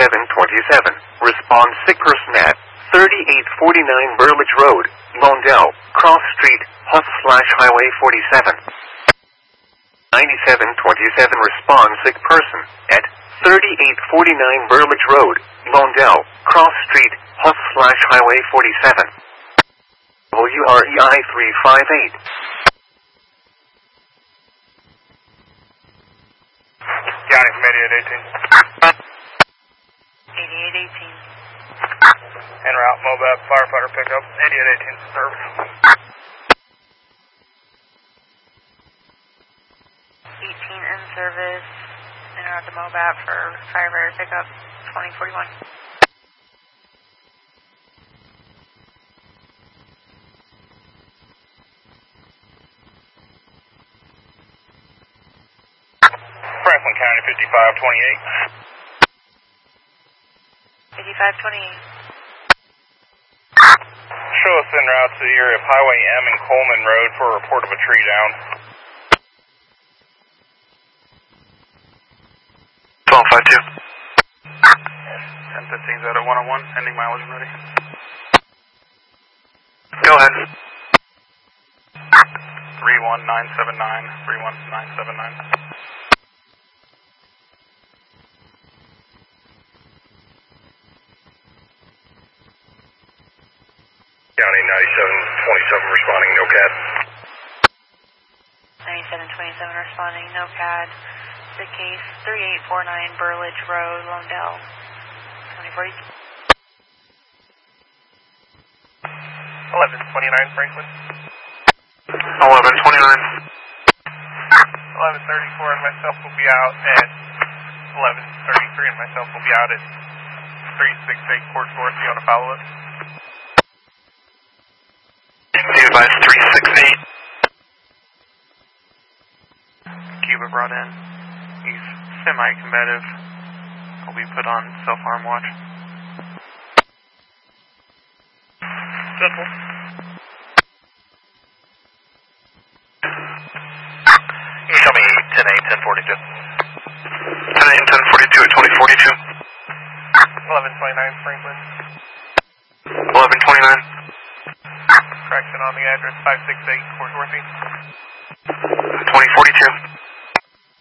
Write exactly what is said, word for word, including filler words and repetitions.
ninety-seven twenty-seven. Respond sick person at thirty-eight forty-nine Burlidge Road, Londell, Cross Street, Huff slash Highway forty-seven. ninety-seven twenty-seven. Respond sick person at thirty-eight forty-nine Burlidge Road, Londell, Cross Street, Huff slash Highway forty-seven. W R E I three five eight. County from eighty-eight eighteen. eighty-eight eighteen. En route, Mobile firefighter pickup, eighty-eight eighteen service. eighteen in service, en route to Mobile for firefighter pickup, twenty forty-one. Franklin County fifty-five twenty-eight. fifty-five twenty-eight. Show us en route to the area of Highway M and Coleman Road for a report of a tree down. twelve five two. ten fifteen is at a one oh one, ending mileage ready. Go ahead. three one nine seven nine, three one nine seven nine. County ninety-seven twenty-seven responding, no C A D. ninety-seven twenty-seven responding, no C A D. Sick case, thirty-eight forty-nine Burlidge Road, Londell, twenty forty. eleven twenty-nine Franklin. eleven twenty-nine. eleven thirty-four and myself will be out at eleven thirty-three and myself will be out at three sixty-eight Court North. You want to follow us? Be advised three six eight. Cuba brought in. He's semi-combative. Will be put on self-harm watch. Simple. You show me ten eight, ten forty-two. ten eight and ten forty-two at twenty forty-two. eleven twenty-nine Franklin. eleven twenty-nine. Correction on the address five sixty-eight Court Northeast. twenty forty-two.